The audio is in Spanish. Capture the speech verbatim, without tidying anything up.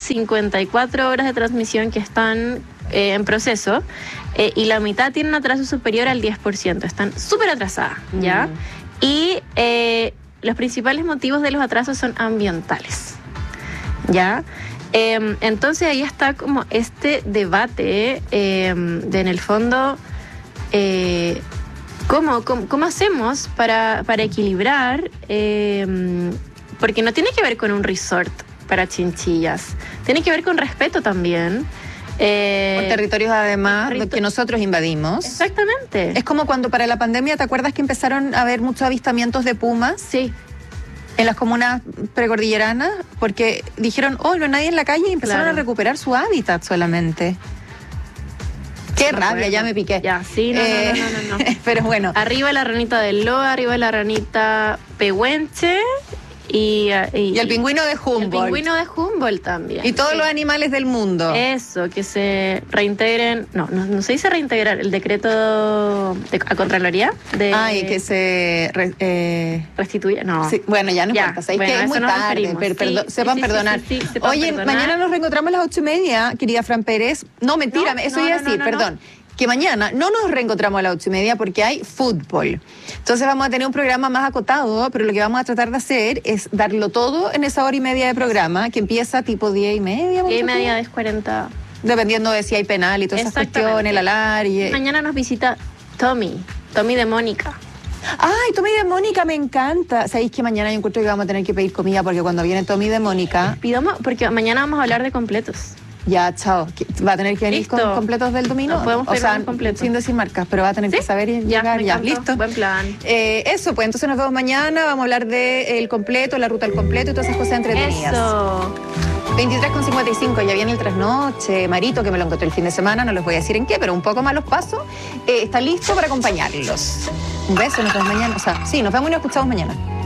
cincuenta y cuatro horas de transmisión que están eh, en proceso eh, y la mitad tienen un atraso superior al diez por ciento. Están súper atrasadas, ¿ya? Mm. Y eh, los principales motivos de los atrasos son ambientales, ¿ya? Eh, entonces ahí está como este debate eh, de en el fondo eh, ¿cómo, cómo, cómo hacemos para, para equilibrar eh, porque no tiene que ver con un resort para chinchillas, tiene que ver con respeto también. Eh, Por territorios además territor- que nosotros invadimos. Exactamente. Es como cuando para la pandemia, ¿te acuerdas que empezaron a haber muchos avistamientos de pumas? Sí. En las comunas precordilleranas, porque dijeron, oh, no hay nadie en la calle y empezaron claro. a recuperar su hábitat solamente. Qué no rabia, acuerdo. Ya me piqué. Ya, sí, no, eh, no, no, no, no, no. Pero bueno. Arriba la ranita del Loa, arriba la ranita pehuenche. Y, y, y el pingüino de Humboldt. El pingüino de Humboldt también. Y todos sí. los animales del mundo. Eso, que se reintegren. No, no, no se dice reintegrar. El decreto de, a Contraloría. De, Ay, que se re, eh, restituya. No. Sí, bueno, ya no ya, importa. Bueno, que es muy tarde. Per, perdo, sí, sepan sí, perdonar. Sí, sí, sí, sepan Oye, perdonar. mañana nos reencontramos a las ocho y media, querida Fran Pérez. No, mentira, no, eso no, iba a no, decir, no, no, perdón. No. Que mañana no nos reencontramos a las ocho y media porque hay fútbol. Entonces vamos a tener un programa más acotado, pero lo que vamos a tratar de hacer es darlo todo en esa hora y media de programa, que empieza tipo diez y media. diez y media, diez cuarenta. Dependiendo de si hay penal y todas esas cuestiones, el alargue. Mañana nos visita Tommy, Tommy de Mónica. Ay, Tommy de Mónica me encanta. ¿Sabéis que mañana yo encuentro que vamos a tener que pedir comida porque cuando viene Tommy de Mónica... Pidamos, porque mañana vamos a hablar de completos. Ya, chao. ¿Va a tener que venir Listo. con completos del dominó? No, podemos o sea, completos. sin decir marcas, pero va a tener ¿Sí? que saber y ya, llegar. Ya, listo. Buen plan. Eh, eso, pues entonces nos vemos mañana. Vamos a hablar del completo, la ruta al completo y todas esas cosas entretenidas. Eso. veintitrés con cincuenta y cinco, ya viene el trasnoche. Marito, que me lo encontré el fin de semana, no les voy a decir en qué, pero un poco más los pasos. Eh, está listo para acompañarlos. Un beso, nos vemos mañana. O sea, sí, nos vemos y nos escuchamos mañana.